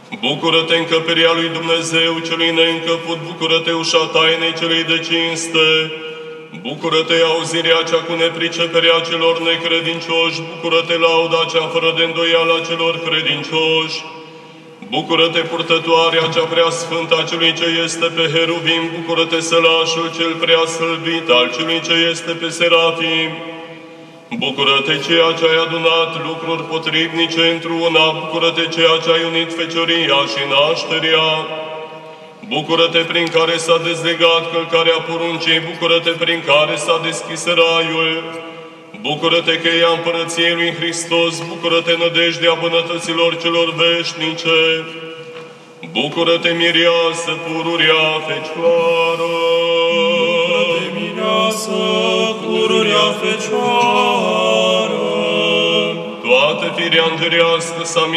Bucură-te, încăperea lui Dumnezeu, celui neîncăput, bucură-te, ușa tainei celei de cinste. Bucură-te, auzirea cea cu nepriceperea celor necredincioși, bucură-te, lauda cea fără de îndoială a celor credincioși. Bucură-te, purtătoarea cea prea sfântă a celui ce este pe heruvim, bucură-te, sălașul cel prea slăvit al celui ce este pe serafim. Bucură-te, ceea ce ai adunat lucruri potrivnice într-una, bucură-te, ceea ce ai unit fecioria și nașterea. Bucură-te, prin care s-a dezlegat călcarea poruncii, bucură-te, prin care s-a deschis raiul. Bucură-te, cheia împărăției lui Hristos, bucură-te, nădejdea bunătăților celor veșnice. Bucură-te, mireasă, pururea Fecioară! Bucură-te, mireasă, pururea Fecioară! Toată firea îngerească s-a